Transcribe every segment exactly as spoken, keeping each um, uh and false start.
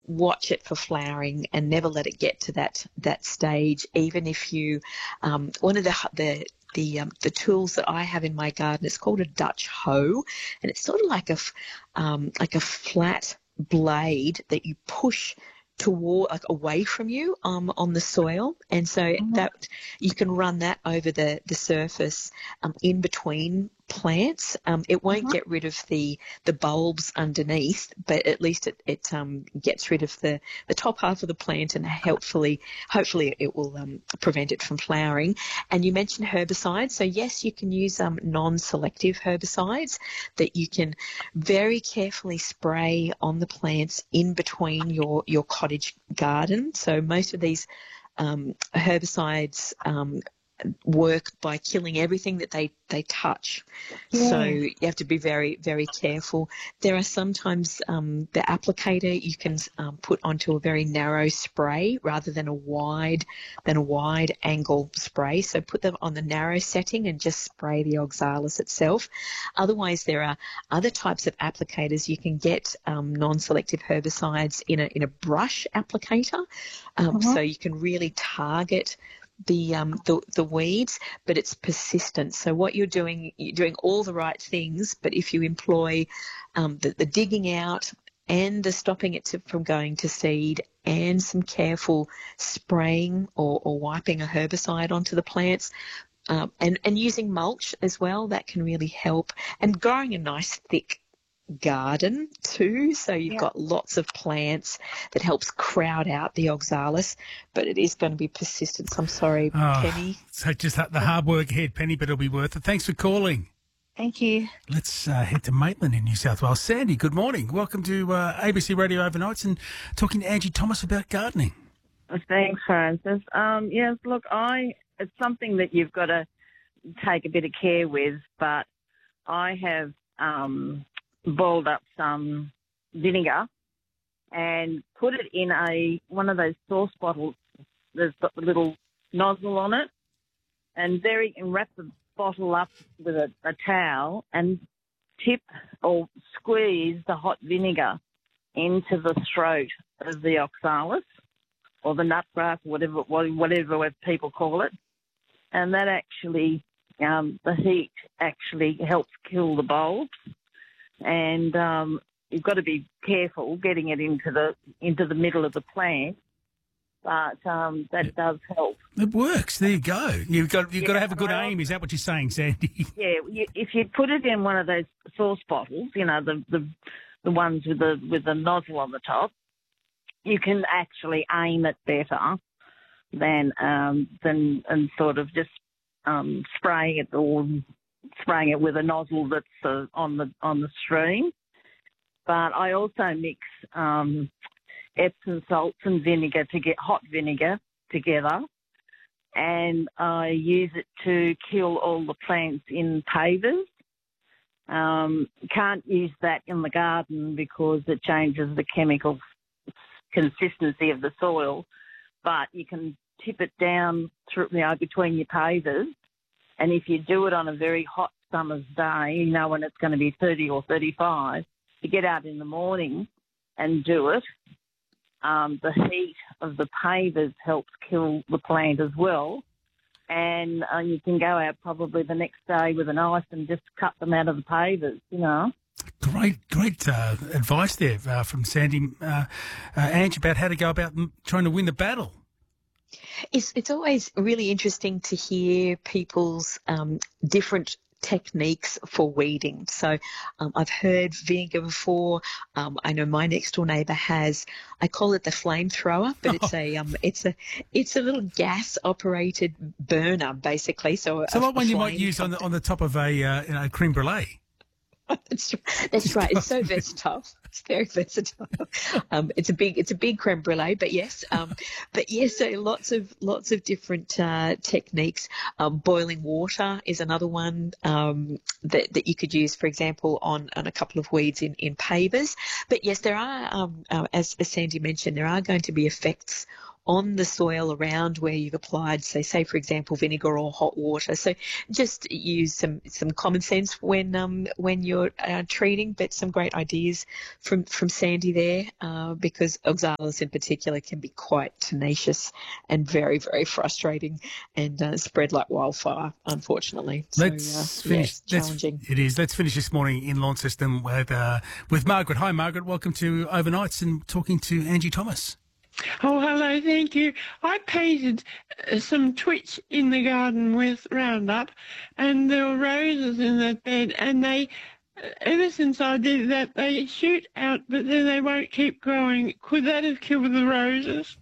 watch it for flowering and never let it get to that that stage. Even if you, um, one of the the the um, the tools that I have in my garden is called a Dutch hoe, and it's sort of like a um, like a flat blade that you push toward, like away from you, um, on the soil, and so mm-hmm. that you can run that over the the surface, um, in between plants. Um, it won't mm-hmm. get rid of the the bulbs underneath, but at least it it um gets rid of the the top half of the plant, and helpfully, hopefully, it will um prevent it from flowering. And you mentioned herbicides, so yes, you can use um non-selective herbicides that you can very carefully spray on the plants in between your your cottage garden. So most of these um, herbicides um, work by killing everything that they, they touch. Yeah. So you have to be very, very careful. There are sometimes um, the applicator you can um, put onto a very narrow spray rather than a wide than a wide angle spray. So put them on the narrow setting and just spray the oxalis itself. Otherwise, there are other types of applicators. You can get um, non-selective herbicides in a in a brush applicator, um, uh-huh. so you can really target the um the, the weeds, but it's persistent. So what you're doing, you're doing all the right things, but if you employ um the, the digging out and the stopping it to, from going to seed, and some careful spraying or, or wiping a herbicide onto the plants, um, and and using mulch as well, that can really help. And growing a nice thick garden too, so you've yeah. got lots of plants, that helps crowd out the oxalis, but it is going to be persistence. I'm sorry, oh, Penny. So just the hard work ahead, Penny, but it'll be worth it. Thanks for calling. Thank you. Let's uh, head to Maitland in New South Wales. Sandy, good morning. Welcome to uh, A B C Radio Overnights and talking to Angie Thomas about gardening. Thanks, Francis. Um, yes, look, I it's something that you've got to take a bit of care with, but I have um, boiled up some vinegar and put it in a one of those sauce bottles that's got the little nozzle on it, and very and wrap the bottle up with a, a towel and tip or squeeze the hot vinegar into the throat of the oxalis or the nutgrass, whatever whatever people call it, and that actually um, the heat actually helps kill the bulbs. And um, you've got to be careful getting it into the into the middle of the plant, but um, that does help. It works. There you go. You've got you've yeah, got to have a good well, aim. Is that what you're saying, Sandy? Yeah. You, if you put it in one of those sauce bottles, you know the the, the ones with the with the nozzle on the top, you can actually aim it better than um, than and sort of just um, spraying it or spraying it with a nozzle that's uh, on the on the stream. But I also mix um, Epsom salts and vinegar to get hot vinegar together, and I use it to kill all the plants in pavers. Um, can't use that in the garden because it changes the chemical consistency of the soil, but you can tip it down through, you know, between your pavers. And if you do it on a very hot summer's day, you know, when it's going to be thirty or thirty-five, you get out in the morning and do it. Um, the heat of the pavers helps kill the plant as well. And uh, you can go out probably the next day with a knife and just cut them out of the pavers, you know. Great, great uh, advice there uh, from Sandy, uh, uh, Ange, about how to go about trying to win the battle. It's, it's always really interesting to hear people's um, different techniques for weeding. So um, I've heard vinegar before. Um, I know my next door neighbour has. I call it the flamethrower, but it's a um, it's a it's a little gas operated burner basically. So so a, what one you might flame use on the on the top of a uh, you know, creme brulee. That's, that's right. It's so versatile. It's very versatile. Um, it's a big, it's a big creme brulee, but yes, um, but yes, so lots of lots of different uh, techniques. Um, boiling water is another one um, that that you could use, for example, on, on a couple of weeds in, in pavers. But yes, there are, um, uh, as, as Sandy mentioned, there are going to be effects on the soil around where you've applied, so say for example vinegar or hot water. So just use some some common sense when um when you're uh, treating, but some great ideas from from Sandy there, uh, because oxalis in particular can be quite tenacious and very very frustrating and uh, spread like wildfire, unfortunately. Let's so, uh, finish. Yeah, let's, challenging. It is. Let's finish this morning in Launceston with uh, with Margaret. Hi, Margaret. Welcome to Overnights and talking to Angie Thomas. Oh, hello, thank you. I painted uh, some twitch in the garden with Roundup, and there were roses in that bed, and they, uh, ever since I did that, they shoot out, but then they won't keep growing. Could that have killed the roses?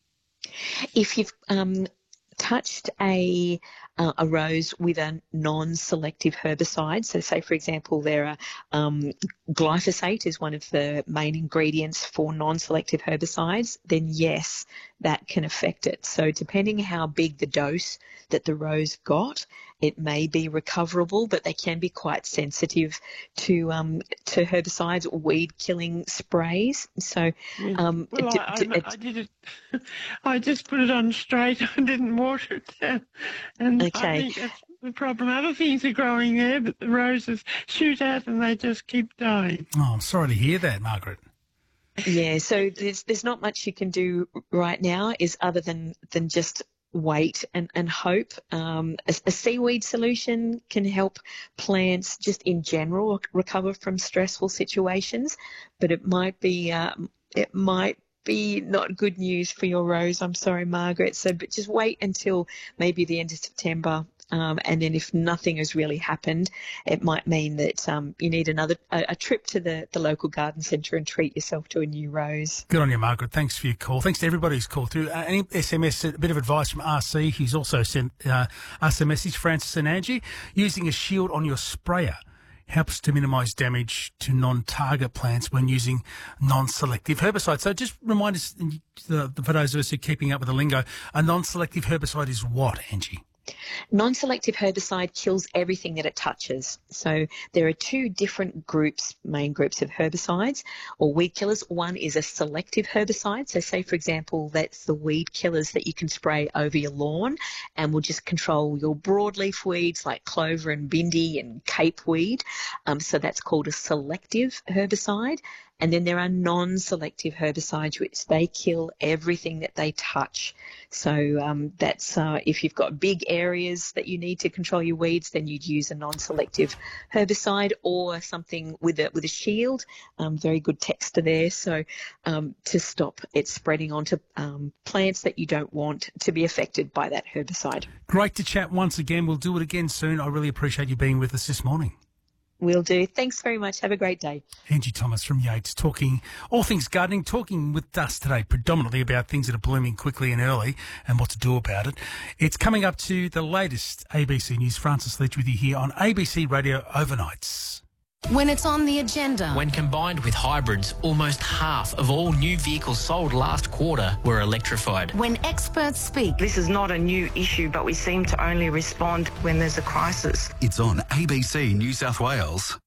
If you've um, touched a uh, a rose with a non-selective herbicide, so say for example there are um, glyphosate is one of the main ingredients for non-selective herbicides, then yes, that can affect it. So depending how big the dose that the rose got, it may be recoverable, but they can be quite sensitive to um, to herbicides or weed-killing sprays. So, um, well, d- I, d- I, I did it. I just put it on straight. I didn't water it down, and Okay. I think that's the problem. Other things are growing there, but the roses shoot out and they just keep dying. Oh, I'm sorry to hear that, Margaret. Yeah, so there's there's not much you can do right now, is other than than just wait and, and hope. Um, a, a seaweed solution can help plants just in general recover from stressful situations, but it might be uh, it might be not good news for your rose. I'm sorry, Margaret. So, but just wait until maybe the end of September. Um, and then if nothing has really happened, it might mean that um, you need another a, a trip to the, the local garden centre and treat yourself to a new rose. Good on you, Margaret. Thanks for your call. Thanks to everybody who's called through. Uh, any S M S, a bit of advice from R C. He's also sent uh, us a message, Francis and Angie. Using a shield on your sprayer helps to minimise damage to non-target plants when using non-selective herbicides. So just remind us, the, the, for those of us who are keeping up with the lingo, a non-selective herbicide is what, Angie? Non-selective herbicide kills everything that it touches. So there are two different groups, main groups of herbicides or weed killers. One is a selective herbicide. So say, for example, that's the weed killers that you can spray over your lawn and will just control your broadleaf weeds like clover and bindi and cape weed. Um, so that's called a selective herbicide. And then there are non-selective herbicides, which they kill everything that they touch. So um, that's uh, if you've got big areas that you need to control your weeds, then you'd use a non-selective herbicide or something with a with a shield. Um, very good texture there. So um, to stop it spreading onto um, plants that you don't want to be affected by that herbicide. Great to chat once again. We'll do it again soon. I really appreciate you being with us this morning. Will do. Thanks very much. Have a great day. Angie Thomas from Yates, talking all things gardening, talking with us today predominantly about things that are blooming quickly and early and what to do about it. It's coming up to the latest A B C News. Francis Leach with you here on A B C Radio Overnights. When it's on the agenda. When combined with hybrids, almost half of all new vehicles sold last quarter were electrified. When experts speak. This is not a new issue, but we seem to only respond when there's a crisis. It's on A B C New South Wales.